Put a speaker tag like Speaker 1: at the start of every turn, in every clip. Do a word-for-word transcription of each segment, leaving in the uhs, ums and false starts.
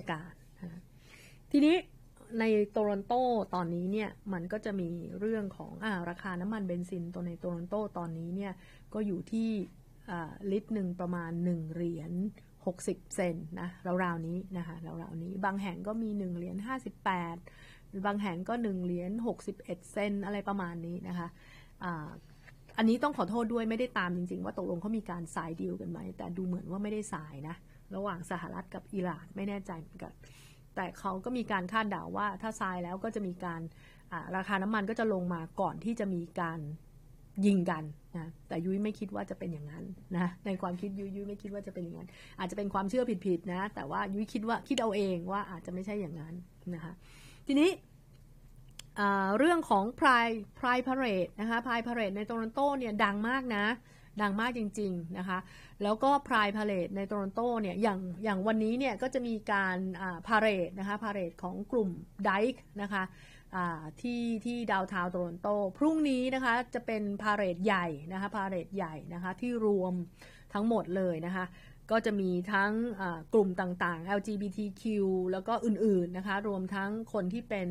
Speaker 1: การทีนี้ในโตรอนโตตอนนี้เนี่ยมันก็จะมีเรื่องของอ่าราคาน้ำมันเบนซินตัวในโตรอนโตตอนนี้เนี่ยก็อยู่ที่ลิตรหนึ่งประมาณหนึ่งเหรียญหกสิบเซนต์นะราวๆนี้นะคะราวๆนี้บางแห่งก็มีหนึ่งเหรียญห้าสิบแปดบางแห่งก็หนึ่งเหรียญหกสิบเอ็ดเซนต์อะไรประมาณนี้นะคะอ่าอันนี้ต้องขอโทษด้วยไม่ได้ตามจริงๆว่าตกลงเขามีการสายดีลกันไหมแต่ดูเหมือนว่าไม่ได้สายนะระหว่างสหรัฐกับอิหร่านไม่แน่ใจเหมือนกันแต่เขาก็มีการคาดเดาว่าถ้าทรายแล้วก็จะมีการราคาน้ำมันก็จะลงมาก่อนที่จะมีการยิงกันนะแต่ยุ้ยไม่คิดว่าจะเป็นอย่างนั้นนะในความคิดยุ้ยยุ้ยไม่คิดว่าจะเป็นอย่างนั้นอาจจะเป็นความเชื่อผิดๆนะแต่ว่ายุ้ยคิดว่าคิดเอาเองว่าอาจจะไม่ใช่อย่างนั้นนะคะทีนี้เรื่องของ Pride Pride Parade นะคะ Pride Parade ในโตรอนโตเนี่ยดังมากนะดังมากจริงๆนะคะแล้วก็ Pride Parade ในโตรอนโตเนี่ยอย่างอย่างวันนี้เนี่ยก็จะมีการพาเหรดนะคะพาเหรดของกลุ่ม Dyke นะคะที่ที่ดาวน์ทาวน์โตรอนโตพรุ่งนี้นะคะจะเป็นพาเหรดใหญ่นะคะพาเหรดใหญ่นะคะที่รวมทั้งหมดเลยนะคะก็จะมีทั้งกลุ่มต่างๆ แอล จี บี ที คิว แล้วก็อื่นๆนะคะรวมทั้งคนที่เป็น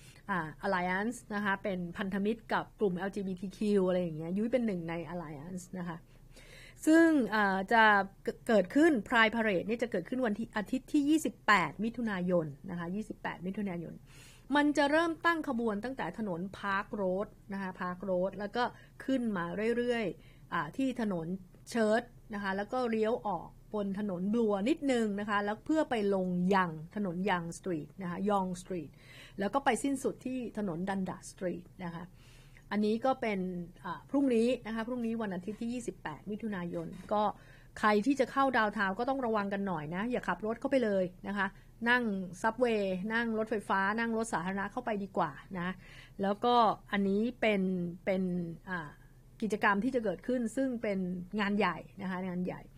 Speaker 1: Alliance นะคะเป็นพันธมิตรกับกลุ่ม แอล จี บี ที คิว อะไรอย่างเงี้ยยุ้ยเป็นหนึ่งใน Alliance นะคะซึ่งจะเกิดขึ้น Pride Parade นี่จะเกิดขึ้นวันที่อาทิตย์ที่ยี่สิบแปดมิถุนายนนะคะยี่สิบแปดมิถุนายนมันจะเริ่มตั้งขบวนตั้งแต่ถนน Park Road นะคะ Park Road แล้วก็ขึ้นมาเรื่อยๆที่ถนนเชิร์ชนะคะแล้วก็เลี้ยวออกบนถนนบลัวนิดนึงนะคะแล้วเพื่อไปลงยังถนนยังสตรีทนะคะยองสตรีทแล้วก็ไปสิ้นสุดที่ถนนดันดาสตรีทนะคะอันนี้ก็เป็นพรุ่งนี้นะคะพรุ่งนี้วันอาทิตย์ที่ยี่สิบแปดมิถุนายนก็ใครที่จะเข้าดาวน์ทาวน์ก็ต้องระวังกันหน่อยนะอย่าขับรถเข้าไปเลยนะคะนั่งซับเวย์นั่งรถไฟฟ้านั่งรถสาธารณะเข้าไปดีกว่านะแล้วก็อันนี้เป็นเป็นกิจกรรมที่จะเกิดขึ้นซึ่งเป็นงานใหญ่นะคะงานใหญ่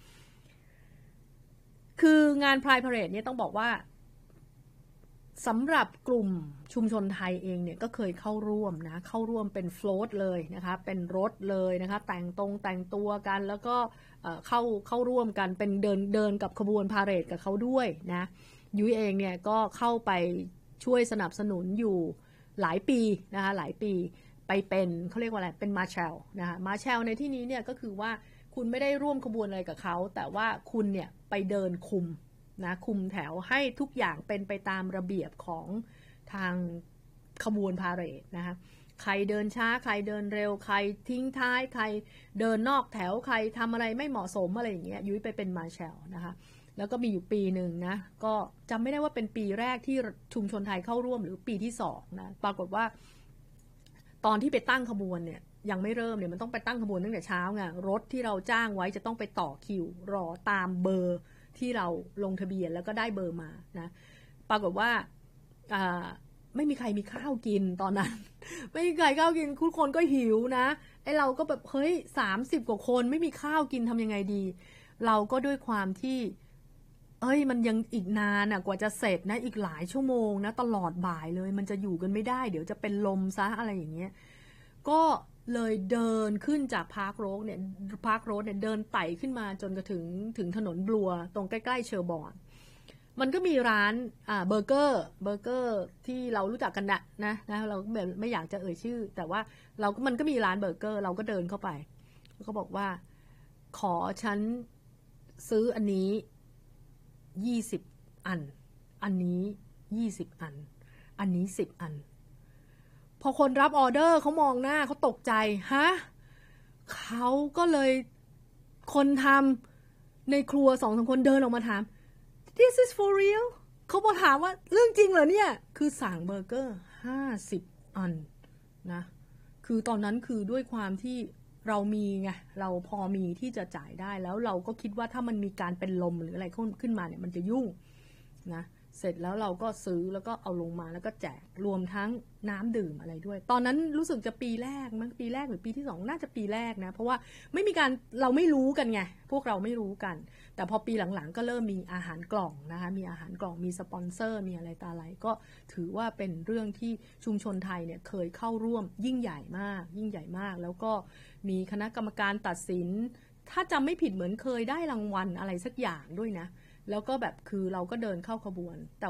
Speaker 1: คืองาน Pride Parade เนี่ยต้องบอกว่าสำหรับกลุ่มชุมชนไทยเองเนี่ยก็เคยเข้าร่วมนะเข้าร่วมเป็นโฟลตเลยนะคะเป็นรถเลยนะคะแต่งตรงแต่งตัวกันแล้วก็เข้าเข้าร่วมกันเป็นเดินเดินกับขบวนพาเหรดกับเขาด้วยนะยุ้ยเองเนี่ยก็เข้าไปช่วยสนับสนุนอยู่หลายปีนะคะหลายปีไปเป็นเขาเรียกว่าอะไรเป็นมาร์แชลนะคะมาร์แชลในที่นี้เนี่ยก็คือว่าคุณไม่ได้ร่วมขบวนอะไรกับเขาแต่ว่าคุณเนี่ยไปเดินคุมนะคุมแถวให้ทุกอย่างเป็นไปตามระเบียบของทางขบวนพาเหรดนะคะใครเดินช้าใครเดินเร็วใครทิ้งท้ายใครเดินนอกแถวใครทำอะไรไม่เหมาะสมอะไรอย่างเงี้ยยุ้ยไปเป็นมาร์แชลนะคะแล้วก็มีอยู่ปีหนึ่งนะก็จำไม่ได้ว่าเป็นปีแรกที่ชุมชนไทยเข้าร่วมหรือปีที่สองนะปรากฏว่าตอนที่ไปตั้งขบวนเนี่ยยังไม่เริ่มเนี่ยมันต้องไปตั้งขบวนตั้งแต่เช้าไงรถที่เราจ้างไว้จะต้องไปต่อคิวรอตามเบอร์ที่เราลงทะเบียนแล้วก็ได้เบอร์มานะปรากฏว่าไม่มีใครมีข้าวกินตอนนั้นไม่มีใครข้าวกินทุกคนก็หิวนะไอเราก็แบบเฮ้ยสามสิบกว่าคนไม่มีข้าวกินทำยังไงดีเราก็ด้วยความที่เอ้ยมันยังอีกนานอ่ะกว่าจะเสร็จนะอีกหลายชั่วโมงนะตลอดบ่ายเลยมันจะอยู่กันไม่ได้เดี๋ยวจะเป็นลมซะอะไรอย่างเงี้ยก็เลยเดินขึ้นจากพาร์คโรดเนี่ยพาร์คโรดเนี่ยเดินไต่ขึ้นมาจนกระถึงถึงถนนบลัวตรงใกล้ๆเชอร์บอนมันก็มีร้านอ่าเบอร์เกอร์เบอร์เกอร์ที่เรารู้จักกันนะนะนะเราแบบไม่อยากจะเอ่ยชื่อแต่ว่าเราก็มันก็มีร้านเบอร์เกอร์เราก็เดินเข้าไปแล้วก็บอกว่าขอฉันซื้ออันนี้ยี่สิบอันอันนี้ยี่สิบอันอันนี้สิบอันพอคนรับออเดอร์เขามองหน้าเขาตกใจฮะเขาก็เลยคนทำในครัวสองสามคนเดินออกมาถาม this is for real เขาบอกถามว่าเรื่องจริงเหรอเนี่ยคือสั่งเบอร์เกอร์ห้าสิบอันนะคือตอนนั้นคือด้วยความที่เรามีไงเราพอมีที่จะจ่ายได้แล้วเราก็คิดว่าถ้ามันมีการเป็นลมหรืออะไรขึ้นมาเนี่ยมันจะยุ่งนะเสร็จแล้วเราก็ซื้อแล้วก็เอาลงมาแล้วก็แจกรวมทั้งน้ำดื่มอะไรด้วยตอนนั้นรู้สึกจะปีแรกมั้งปีแรกหรือปีที่สองน่าจะปีแรกนะเพราะว่าไม่มีการเราไม่รู้กันไงพวกเราไม่รู้กันแต่พอปีหลังๆก็เริ่มมีอาหารกล่องนะคะมีอาหารกล่องมีสปอนเซอร์มีอะไรตาอะไรก็ถือว่าเป็นเรื่องที่ชุมชนไทยเนี่ยเคยเข้าร่วมยิ่งใหญ่มากยิ่งใหญ่มากแล้วก็มีคณะกรรมการตัดสินถ้าจำไม่ผิดเหมือนเคยได้รางวัลอะไรสักอย่างด้วยนะแล้วก็แบบคือเราก็เดินเข้าขบวนแต่